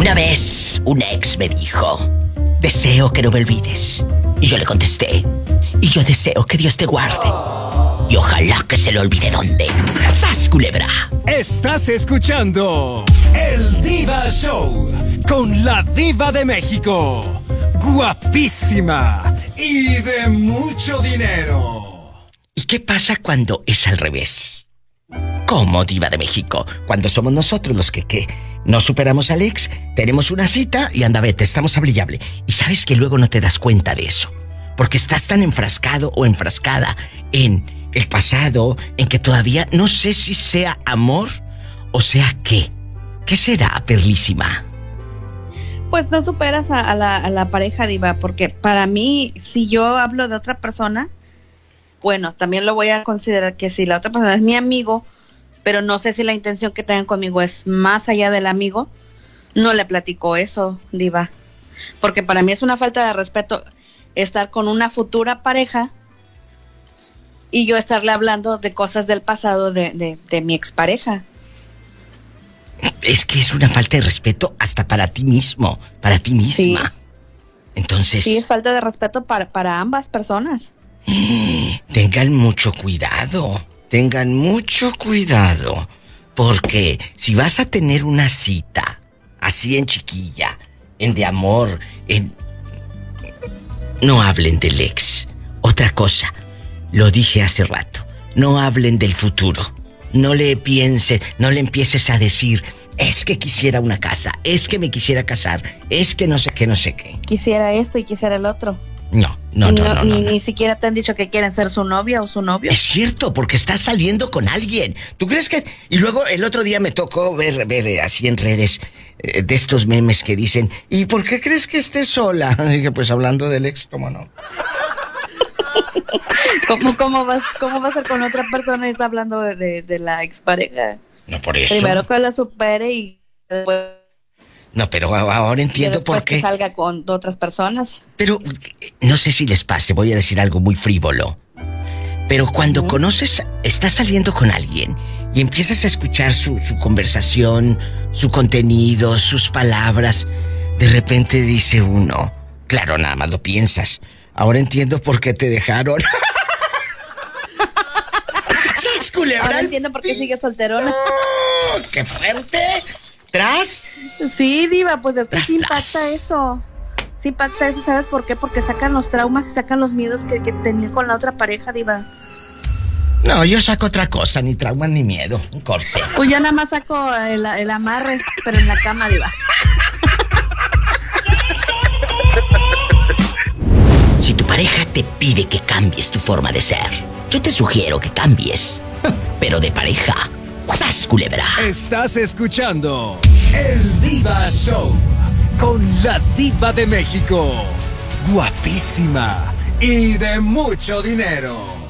Una vez un ex me dijo: deseo que no me olvides. Y yo le contesté: y yo deseo que Dios te guarde. Y ojalá que se le olvide dónde. ¡Sas, culebra! Estás escuchando El Diva Show con la Diva de México. Guapísima y de mucho dinero. ¿Y qué pasa cuando es al revés? ¿Cómo, Diva de México? Cuando somos nosotros los que no superamos al ex, tenemos una cita y anda, vete, estamos hablable. Y sabes que luego no te das cuenta de eso. Porque estás tan enfrascado o enfrascada en el pasado, en que todavía no sé si sea amor o sea qué. ¿Qué será, Perlísima? Pues no superas a la pareja, Diva, porque para mí, si yo hablo de otra persona, bueno, también lo voy a considerar que si la otra persona es mi amigo, pero no sé si la intención que tengan conmigo es más allá del amigo, no le platico eso, Diva. Porque para mí es una falta de respeto estar con una futura pareja y yo estarle hablando de cosas del pasado de mi expareja. Es que es una falta de respeto hasta para ti mismo, para ti misma. Sí. Entonces... sí, es falta de respeto para ambas personas. Tengan mucho cuidado, porque si vas a tener una cita así en chiquilla, en de amor, no hablen del ex. Otra cosa, lo dije hace rato, no hablen del futuro. No le empieces a decir: es que quisiera una casa, es que me quisiera casar, es que no sé qué. Quisiera esto y quisiera el otro. No. Ni siquiera te han dicho que quieren ser su novia o su novio. Es cierto, porque estás saliendo con alguien. ¿Tú crees que...? Y luego el otro día me tocó ver así en redes de estos memes que dicen: ¿y por qué crees que estés sola? Dije, pues hablando del ex, ¿cómo no? ¿Cómo va a ser con otra persona y está hablando de la expareja? No, por eso. Primero que la supere y después... No, pero ahora entiendo por qué. Que salga con otras personas. Pero no sé si les pase, voy a decir algo muy frívolo. Pero cuando conoces, estás saliendo con alguien y empiezas a escuchar su conversación, su contenido, sus palabras, de repente dice uno, claro, nada más lo piensas: ahora entiendo por qué te dejaron. ¡Sas, culebra! Ahora entiendo por qué sigues solterona. ¡Qué fuerte! ¿Tras? Sí, Diva, pues es que sí impacta eso. Sí impacta eso, ¿sabes por qué? Porque sacan los traumas y sacan los miedos que tenía con la otra pareja, Diva. No, yo saco otra cosa, ni traumas ni miedo, un corte. Pues yo nada más saco el amarre, pero en la cama, Diva. Si tu pareja te pide que cambies tu forma de ser, yo te sugiero que cambies, pero de pareja. ¡Sas, culebra! Estás escuchando El Diva Show con la Diva de México. Guapísima y de mucho dinero.